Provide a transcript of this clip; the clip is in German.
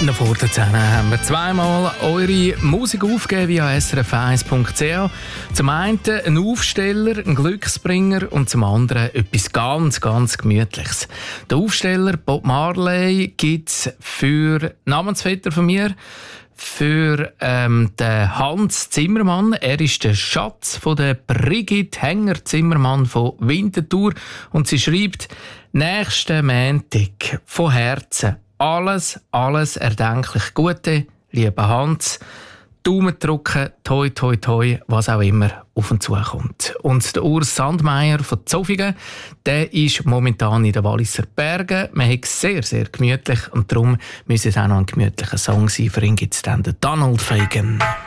Vor der 10 haben wir zweimal eure Musik aufgegeben via srf1.ch. Zum einen ein Aufsteller, ein Glücksbringer und zum anderen etwas ganz, ganz Gemütliches. Der Aufsteller Bob Marley gibt es für Namensvetter von mir, für den Hans Zimmermann. Er ist der Schatz von der Brigitte Hänger-Zimmermann von Winterthur und sie schreibt: «Nächsten Montag von Herzen alles erdenklich Gute, lieber Hans. Daumen drücken, toi, toi, toi, was auch immer auf uns zukommt.» Und der Urs Sandmeier von Zofingen, der ist momentan in den Walliser Bergen. Man hat es sehr, sehr gemütlich und darum müsse es auch noch ein gemütlicher Song sein. Für ihn gibt es dann den Donald Fagan.